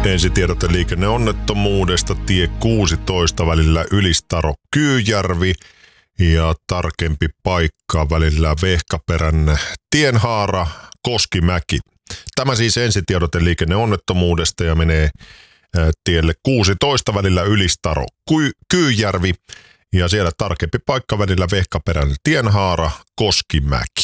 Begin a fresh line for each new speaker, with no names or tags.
Ensitiedote liikenneonnettomuudesta tie 16 välillä Ylistaro-Kyyjärvi ja tarkempi paikka välillä Vehkaperän tienhaara Koskimäki. Tämä siis ensitiedote liikenneonnettomuudesta ja menee tielle 16 välillä Ylistaro-Kyyjärvi ja siellä tarkempi paikka välillä Vehkaperän tienhaara Koskimäki.